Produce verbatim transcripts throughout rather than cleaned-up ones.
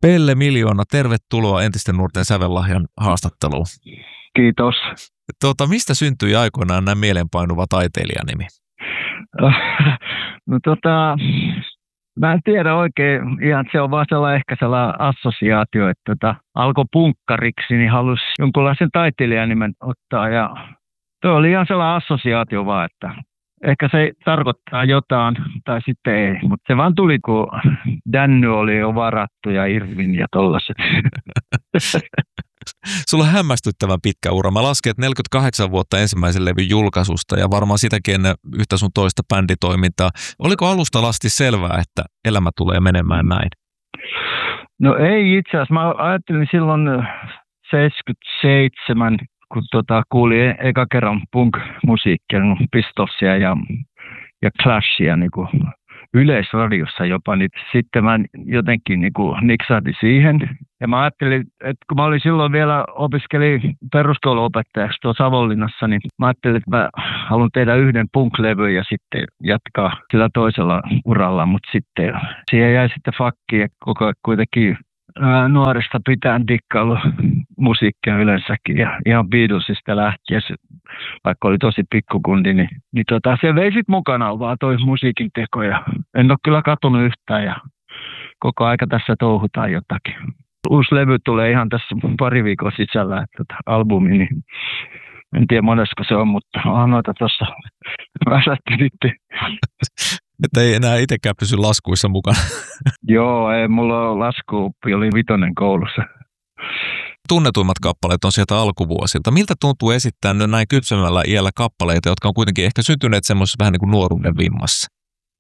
Pelle Miljoona, tervetuloa Entisten nuorten sävellahjan haastatteluun. Kiitos. Tuota, mistä syntyi aikoinaan näin mielenpainuva taiteilijanimi? No tota, mä en tiedä oikein, ihan se on vaan sellainen ehkä sellainen assosiaatio, että tota, alkoi punkkariksi, niin halusi jonkunlaisen taiteilijanimen ottaa ja tuo oli ihan sellainen assosiaatio vaan, että ehkä se tarkoittaa jotain tai sitten ei, mutta se vaan tuli, kun Danny oli jo varattu ja Irvin ja tollaset. Sulla on hämmästyttävän pitkä ura. Mä lasken, että neljäkymmentäkahdeksan vuotta ensimmäisen levyn julkaisusta ja varmaan sitäkin ennen yhtä sun toista bänditoimintaa. Oliko alusta asti selvää, että elämä tulee menemään näin? No ei itse asiassa. Mä ajattelin silloin seitsemänkymmentäseitsemän, kun tota, kuulin eka kerran punk-musiikkia, Pistolsia ja, ja Clashia niin kuin yleisradiossa jopa, niin sitten mä jotenkin niin kuin niksahti siihen. Ja mä ajattelin, että kun mä olin silloin vielä opiskelin peruskouluopettajaksi tuossa Savonlinnassa, niin mä ajattelin, että mä haluan tehdä yhden punk-levyn ja sitten jatkaa sillä toisella uralla, mutta sitten siihen jäi sitten fakkiin, että koko ajan kuitenkin ää, nuorista pitäen dikkaillut musiikkia yleensäkin ja ihan Beatlesista lähtien, vaikka oli tosi pikkukundi, niin, niin tota, se vei sit mukanaan vaan toi musiikin teko ja en ole kyllä katunut yhtään ja koko aika tässä touhutaan jotakin. Uusi levy tulee ihan tässä pari viikon sisällä, että tota, albumi, niin en tiedä monesko se on, mutta onhan noita tuossa väsättelitte. Että ei enää itsekään pysy laskuissa mukana. Joo, ei, mulla on laskuoppi, oli vitonen koulussa. Tunnetuimmat kappaleet on sieltä alkuvuosilta. Miltä tuntuu esittää näin kypsemmällä iällä kappaleita, jotka on kuitenkin ehkä syntyneet semmoisessa vähän niin kuin nuoruuden vimmassa?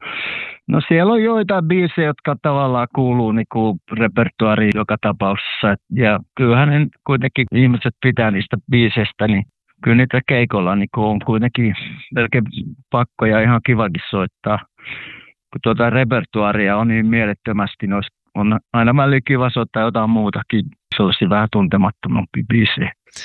No siellä on joitain biisejä, jotka tavallaan kuuluu niin kuin repertuaariin joka tapauksessa. Ja kyllähän ne kuitenkin ihmiset pitää niistä biiseistä, niin kyllä niitä keikolla niin on kuitenkin melkein pakko ja ihan kivakin soittaa. Kun tuota repertuaaria on niin mielettömästi, niin on aina välillä kiva soittaa jotain muutakin. Se olisi vähän tuntemattomampi biisi.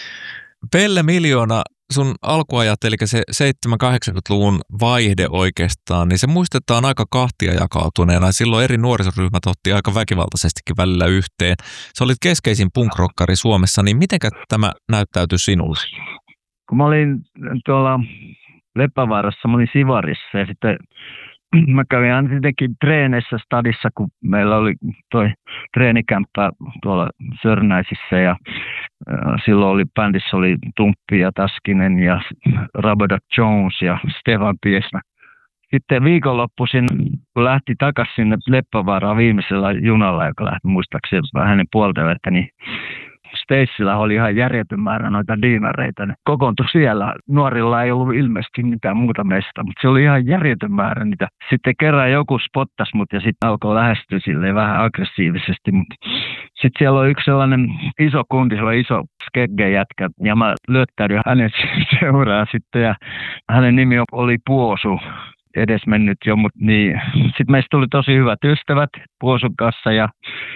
Pelle Miljoona, sun alkuajat, eli se seitsemänkymmentä-kahdeksankymmentäluvun vaihde oikeastaan, niin se muistetaan aika kahtia jakautuneena. Silloin eri nuorisoryhmät otti aika väkivaltaisestikin välillä yhteen. Sä olit keskeisin punkrokkari Suomessa, niin mitenkä tämä näyttäytyi sinulle? Kun mä olin tuolla Leppävaarassa, mä olin Sivarissa ja sitten mä kävin aina tietenkin treeneissä stadissa, kun meillä oli toi treenikämppä tuolla Sörnäisissä ja silloin oli bändissä oli Tumppi ja Taskinen ja Robert Jones ja Stefan Piesmä. Sitten viikonloppuisin, kun lähti takaisin sinne Leppävaaraan viimeisellä junalla, joka lähti muistaakseni vähän hänen puolta, niin Stacella oli ihan järjetön määrä noita diinareita. Ne kokoontui siellä. Nuorilla ei ollut ilmeisesti mitään muuta meistä, mutta se oli ihan järjetön määrä niitä. Sitten kerran joku spottasi mut ja sitten alkoi lähestyä silleen vähän aggressiivisesti. Sitten siellä oli yksi sellainen iso kundi, se oli iso skegge-jätkä ja mä lyöttäydyin hänen seuraan sitten ja hänen nimi oli Puosu. Edesmennyt jo, mutta niin. Sitten meistä tuli tosi hyvät ystävät Puosun kanssa ja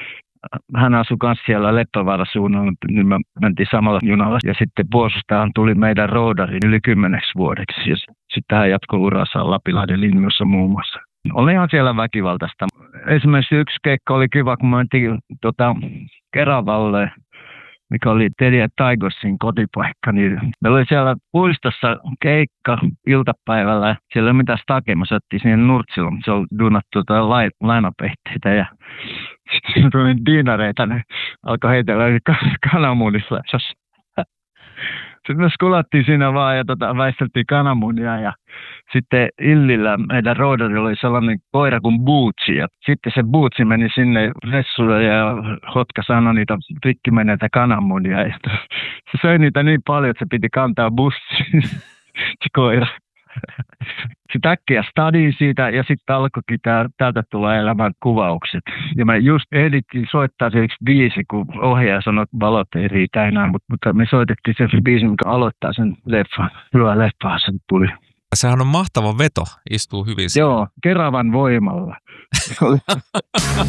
hän asui kanssa siellä Leppävaaran suunnalla, niin me mentiin samalla junalla. Ja sitten Puosustahan tuli meidän roodari yli kymmeneksi vuodeksi. Ja sitten hän jatkoi uransa Lapinlahden linjoissa muun muassa. Oli ihan siellä väkivaltaista. Esimerkiksi yksi keikka oli kiva, kun me mentiin tota, Keravalle, mikä oli Teddy Tigersin kotipaikka, niin meillä oli siellä puistossa keikka iltapäivällä. Siellä ei ole mitään takia, me soittiin siihen Nurtsilla, mutta se oli duunattu lainapehteitä ja sitten tuli diinareita, ne alkoi heitellä kananmunissa. Sitten me skulattiin siinä vaan ja tota, väisteltiin kananmunia ja sitten Illillä meidän roodarilla oli sellainen koira kuin Bootsi ja sitten se Bootsi meni sinne ressulle ja Hotka sanoi niitä rikki meneitä kananmunia ja se söi niitä niin paljon, että se piti kantaa bussiin se koira. Sitten äkkiä stadiin siitä ja sitten alkoikin tää, täältä tulla elämän kuvaukset. Ja me just ehdittiin soittaa se yksi biisi, kun ohjaaja sanoi, että valot ei riitä enää, mutta, mutta me soitettiin se biisi, mikä aloittaa sen leffan. Hyvä leffa sen tuli. Sehän on mahtava veto, istuu hyvin. Joo, Keravan voimalla.